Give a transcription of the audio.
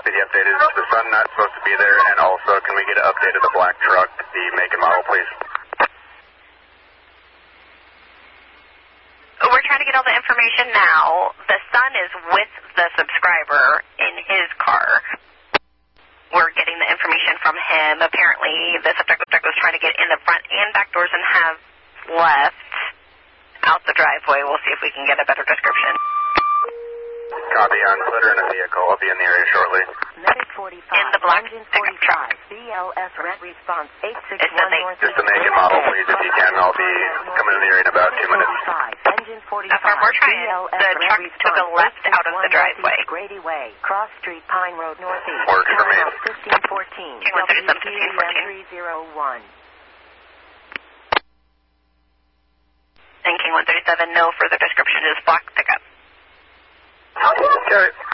copy. The update is the sun not supposed to be there, and also can we get an update of the black truck, the make and model, please? We're trying to get all the information now. The son is with the subscriber in his car. We're getting the information from him. Apparently, the subject was trying to get in the front and back doors and have left out the driveway. We'll see if we can get a better description. Copy on Clitter in a vehicle. I'll be in the area shortly. Medic 45, in the black engine pickup truck. 45, BLS red response 861 northeast. Just the make and model, please, if you can. I'll be coming in the area in about 2 minutes. Engine 45, We're trying. The truck took a left out of the driveway. Grady Way, Cross Street, Pine Road Northeast. Works for me. 1514, WPM 301. And King 137, no further description, is black pickup. Okay.